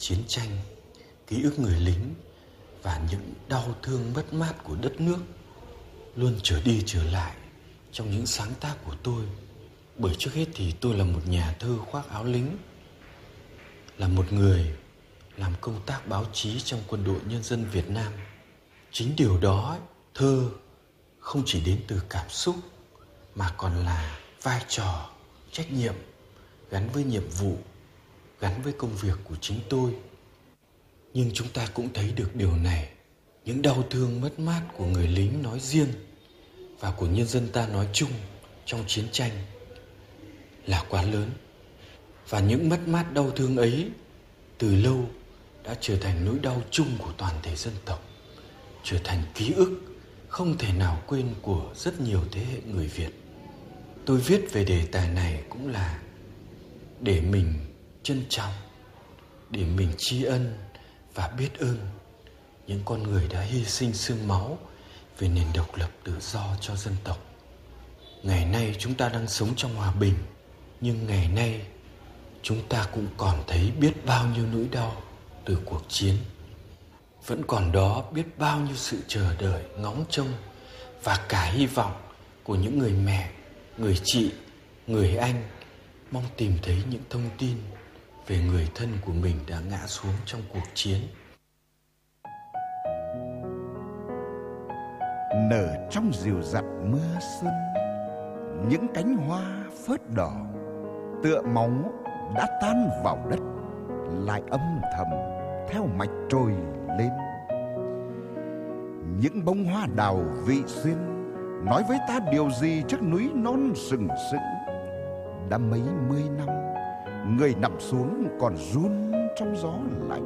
chiến tranh, ký ức người lính và những đau thương mất mát của đất nước luôn trở đi trở lại trong những sáng tác của tôi. Bởi trước hết thì tôi là một nhà thơ khoác áo lính, là một người làm công tác báo chí trong Quân đội Nhân dân Việt Nam. Chính điều đó, thơ không chỉ đến từ cảm xúc mà còn là vai trò, trách nhiệm gắn với nhiệm vụ, gắn với công việc của chính tôi. Nhưng chúng ta cũng thấy được điều này, những đau thương mất mát của người lính nói riêng và của nhân dân ta nói chung trong chiến tranh là quá lớn. Và những mất mát đau thương ấy từ lâu đã trở thành nỗi đau chung của toàn thể dân tộc, trở thành ký ức không thể nào quên của rất nhiều thế hệ người Việt. Tôi viết về đề tài này cũng là để mình trân trọng, để mình tri ân và biết ơn những con người đã hy sinh xương máu vì nền độc lập tự do cho dân tộc. Ngày nay chúng ta đang sống trong hòa bình, nhưng ngày nay chúng ta cũng còn thấy biết bao nhiêu nỗi đau từ cuộc chiến. Vẫn còn đó biết bao nhiêu sự chờ đợi, ngóng trông và cả hy vọng của những người mẹ, người chị, người anh mong tìm thấy những thông tin về người thân của mình đã ngã xuống trong cuộc chiến. Nở trong dịu dặt mưa xuân, những cánh hoa phớt đỏ tựa máu đã tan vào đất, lại âm thầm theo mạch trồi lên. Những bông hoa đào vị xuyên nói với ta điều gì trước núi non sừng sững. Đã mấy mươi năm người nằm xuống còn run trong gió lạnh.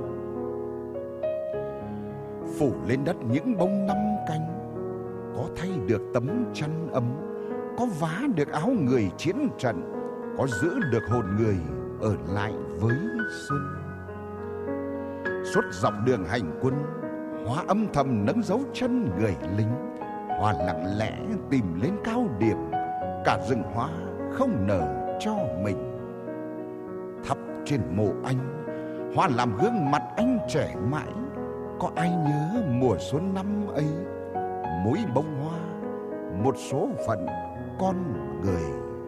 Phủ lên đất những bông năm canh, có thay được tấm chăn ấm, có vá được áo người chiến trận, có giữ được hồn người ở lại với xuân. Suốt dọc đường hành quân, Hoa âm thầm nâng dấu chân người lính. Hoa lặng lẽ tìm lên cao điểm, cả rừng hoa không nở cho mình. Thắp trên mộ anh, hoa làm gương mặt anh trẻ mãi. Có ai nhớ mùa xuân năm ấy, mỗi bông hoa một số phận con người.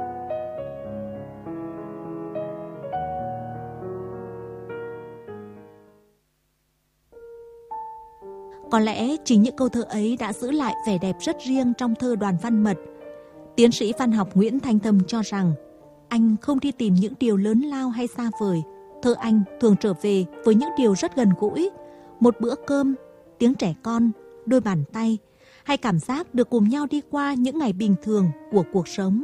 Có lẽ chính những câu thơ ấy đã giữ lại vẻ đẹp rất riêng trong thơ Đoàn Văn Mật. Tiến sĩ văn học Nguyễn Thanh Tâm cho rằng anh không đi tìm những điều lớn lao hay xa vời. Thơ anh thường trở về với những điều rất gần gũi. Một bữa cơm, tiếng trẻ con, đôi bàn tay, hay cảm giác được cùng nhau đi qua những ngày bình thường của cuộc sống.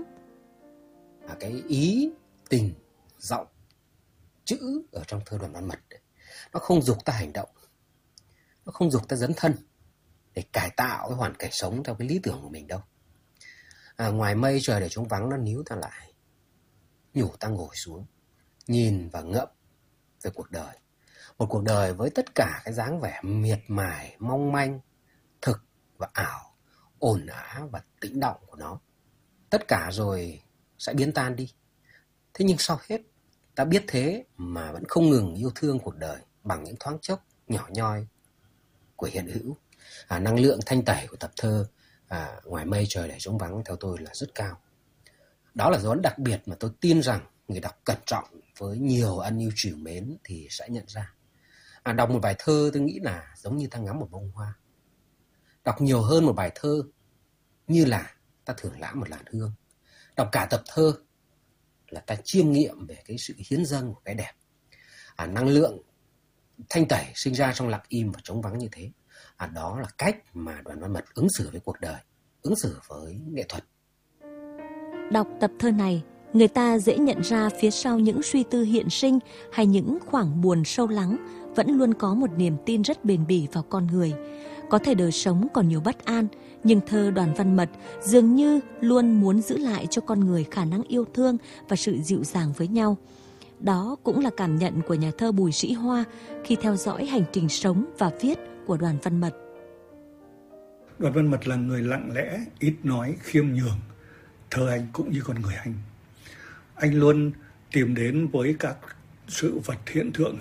Cái ý, tình, giọng, chữ ở trong thơ Đoàn Văn Mật ấy, nó không giục ta hành động, nó không giục ta dấn thân để cải tạo cái hoàn cảnh sống theo cái lý tưởng của mình đâu. Ngoài mây trời để trống vắng, nó níu ta lại, nhủ ta ngồi xuống, nhìn và ngẫm về cuộc đời. Một cuộc đời với tất cả cái dáng vẻ miệt mài, mong manh, thực và ảo, ồn ào và tĩnh động của nó. Tất cả rồi sẽ biến tan đi. Thế nhưng sau hết, ta biết thế mà vẫn không ngừng yêu thương cuộc đời bằng những thoáng chốc nhỏ nhoi của hiện hữu. Năng lượng thanh tẩy của tập thơ Ngoài mây trời để trống vắng theo tôi là rất cao. Đó là dấu ấn đặc biệt mà tôi tin rằng người đọc cẩn trọng với nhiều ân yêu trìu mến thì sẽ nhận ra. Đọc một bài thơ tôi nghĩ là giống như ta ngắm một bông hoa. Đọc nhiều hơn một bài thơ như là ta thưởng lãm một làn hương. Đọc cả tập thơ là ta chiêm nghiệm về cái sự hiến dâng của cái đẹp. Năng lượng thanh tẩy sinh ra trong lặng im và trống vắng như thế. Đó là cách mà Đoàn Văn Mật ứng xử với cuộc đời, ứng xử với nghệ thuật. Đọc tập thơ này, người ta dễ nhận ra phía sau những suy tư hiện sinh hay những khoảng buồn sâu lắng vẫn luôn có một niềm tin rất bền bỉ vào con người. Có thể đời sống còn nhiều bất an, nhưng thơ Đoàn Văn Mật dường như luôn muốn giữ lại cho con người khả năng yêu thương và sự dịu dàng với nhau. Đó cũng là cảm nhận của nhà thơ Bùi Sĩ Hoa khi theo dõi hành trình sống và viết của Đoàn Văn Mật. Đoàn Văn Mật là người lặng lẽ, ít nói, khiêm nhường. Thơ anh cũng như con người anh. Anh luôn tìm đến với các sự vật hiện tượng